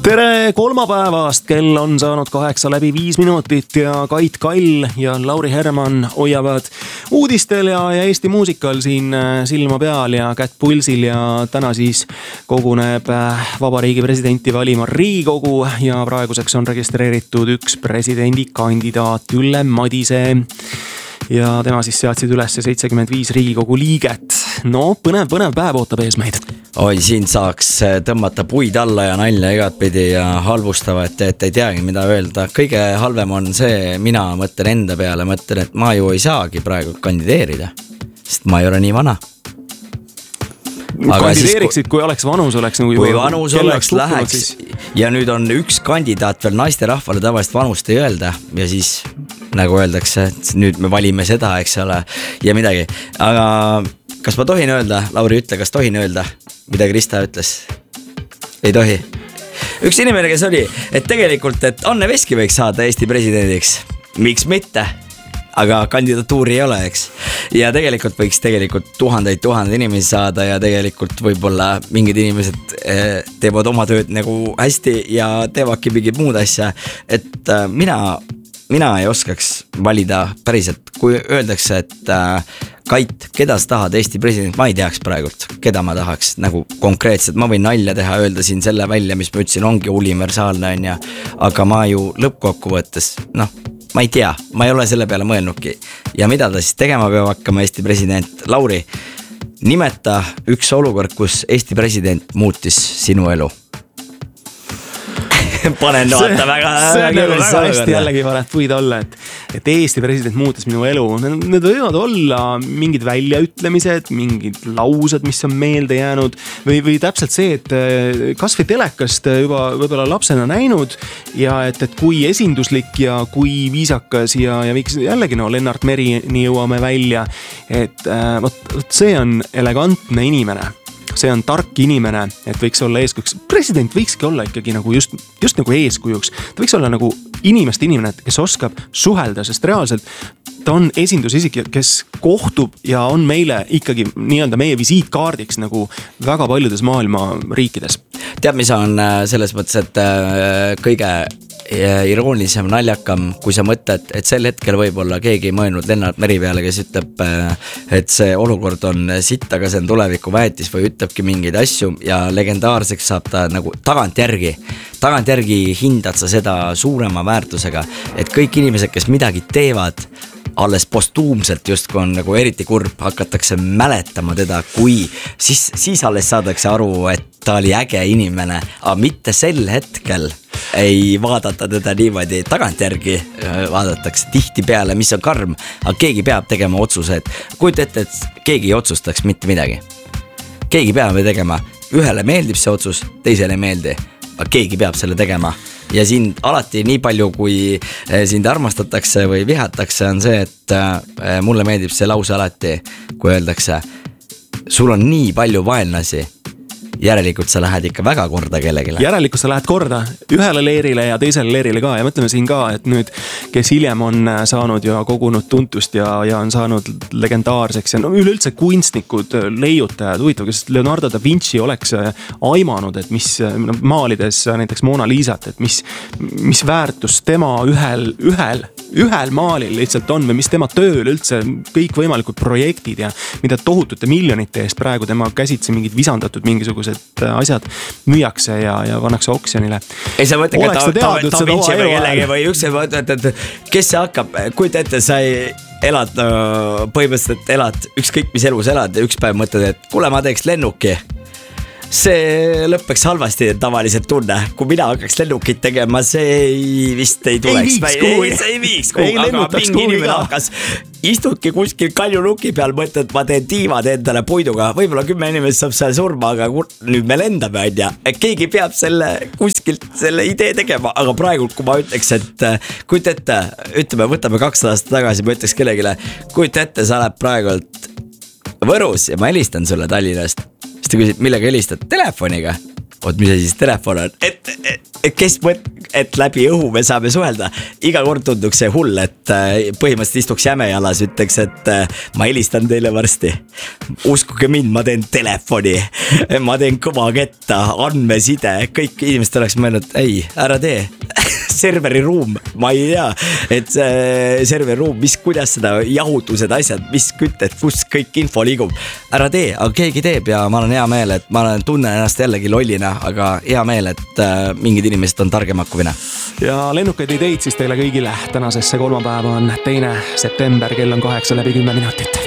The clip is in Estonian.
Tere kolmapäevast, kell on saanud 8:05 ja Kait Kall ja Lauri Herman hoiavad uudistel ja Eesti muusikal siin silma peal ja kätt pulsil ja täna siis koguneb vabariigi presidenti valima Riigikogu ja praeguseks on registreeritud üks presidendikandidaat Ülle Madise ja tema siis seadsid üles 75 Riigikogu liiget. No põnev päev ootab ees meid. Oi, siin saaks tõmmata puid alla ja nalja igatpidi ja halvustavat, et ei teagi mida öelda. Kõige halvem on see, mina mõtlen enda peale, mõtlen, et ma ju ei saagi praegu kandideerida, sest ma ei ole nii vana. Kandideeriksid, kui oleks vanus, oleks nagu kui vanus oleks, läheks siis. Ja nüüd on üks kandidaat veel naiste rahvale tavaliselt vanust ei öelda ja siis nagu öeldakse, et nüüd me valime seda, eks ole, ja midagi. Aga kas ma tohin öelda? Lauri, ütle, kas tohin öelda, mida Krista ütles? Ei tohi. Üks inimene, kes oli, et tegelikult, et Anne Veski võiks saada Eesti presidendiks. Miks mitte? Aga kandidatuuri ei ole, eks. Ja tegelikult võiks tuhandeid inimesi saada ja tegelikult võib-olla mingid inimesed teevad oma tööd nagu hästi ja teevadki mingid muud asja. Et mina ei oskaks valida päriselt, kui öeldakse, et Kait, keda sa tahad Eesti president, ma ei teaks praegult, keda ma tahaks nagu konkreetselt, ma võin nalja teha, öelda siin selle välja, mis ma ütlesin, ongi universaalne on ja, aga ma ju lõppkokkuvõttes, ma ei tea, ma ei ole selle peale mõelnudki ja mida ta siis tegema peab hakkama Eesti president. Lauri, nimeta üks olukord, kus Eesti president muutis sinu elu. Panen vaata väga hästi jällegi paned puid alla, et Eesti president muutis minu elu. Need võivad olla mingid väljaütlemised, mingid laused, mis on meelde jäänud või täpselt see, et kas või telekast juba võibolla lapsena näinud ja et kui esinduslik ja kui viisakas ja võiks jällegi Lennart Merini jõuame välja, et see on elegantne inimene. See on tark inimene, et võiks olla eeskujuks. President võikski olla ikkagi nagu just nagu eeskujuks. Ta võiks olla nagu inimeste inimene, kes oskab suhelda, sest reaalselt ta on esindusisik, kes kohtub ja on meile ikkagi nii-öelda meie visiitkaardiks nagu väga paljudes maailma riikides. Tead, mis on selles mõttes, et kõige iroonilisem, naljakam, kui sa mõtled, et sel hetkel võib-olla keegi ei mõelnud Lennart Meri peale, kes ütleb, et see olukord on sitt, aga see on tuleviku väetis või ütlebki mingeid asju ja legendaarseks saab ta nagu tagantjärgi hindad sa seda suurema väärtusega, et kõik inimesed, kes midagi teevad, alles postuumselt justkui on nagu eriti kurb, hakatakse mäletama teda, kui siis alles saadakse aru, et ta oli äge inimene, aga mitte sel hetkel ei vaadata teda niimoodi, tagantjärgi vaadatakse tihti peale, mis on karm, aga keegi peab tegema otsuse, et kujuta ette, et keegi ei otsustaks mitte midagi. Keegi peab tegema, ühele meeldib see otsus, teisele ei meeldi, aga keegi peab selle tegema. Ja siin alati nii palju, kui sind armastatakse või vihatakse, on see, et mulle meeldib see lause alati, kui öeldakse, sul on nii palju vaenlasi, järelikult sa lähed ikka väga korda kellegile. Järelikult sa lähed korda ühele leerile ja teisele leerile ka ja mõtleme siin ka, et nüüd, kes hiljem on saanud ja kogunud tuntust ja on saanud legendaarseks ja üleüldse kunstnikud, leiutajad, huvitav, kas Leonardo da Vinci oleks aimanud, et mis maalides näiteks Mona Lisat, et mis väärtus tema ühel maalil lihtsalt on või mis tema tööl üldse kõik võimalikud projektid ja mida tohutute miljonite eest praegu tema käsitsi mingid visandatud mingisugused asjad müüakse ja pannakse oksjonile. Ei sa mõtle, et ta Vinci või kellegi või üks et kes see hakkab, kujuta ette, sa elad, põhimõtteliselt elad, ükskõik mis elus elad ja üks päev mõtled, et kuule, ma teeks lennuki. See lõppeks halvasti tavaliselt tunne, kui mina hakkaks lennukit tegema, see vist ei tuleks. Ei viiks kuhu, aga mingi inimene hakkas istudki kuskil kaljunuki peal, mõtled, ma teen tiivad endale puiduga, võib-olla 10 inimest saab seal surma, aga nüüd me lendame anja, et keegi peab kuskilt selle idee tegema, aga praegu, kui ma ütleks, et kujuta ette, ütleme, võtame 2 aastat tagasi, ma ütleks kellegile, kujuta ette, sa oled praegult Võrus ja ma helistan sulle Tallinnast. Siis ta küsid, millega helistad? Telefoniga. Oot, mis see siis telefon on? et läbi õhu me saame suhelda. Iga kord tunduks see hull, et põhimõtteliselt istuks jäme jalas, ütleks, et ma helistan teile varsti. Uskuge mind, ma teen telefoni, ma teen kõvaketta, andmeside, kõik inimesed oleks mõelnud, ei, ära tee. Serveri ruum, ma ei tea, et serveri ruum, kuidas seda jahutused, asjad, mis kütted, kus kõik info liigub. Ära tee, aga keegi teeb ja ma olen hea meel, et ma tunnen ennast jällegi lollina, aga hea meel, et mingid inimesed on targemad kui mina. Ja lennukaid ideid siis teile kõigile. Tänasesse kolmapäeva on 2. september, kell on 8:10.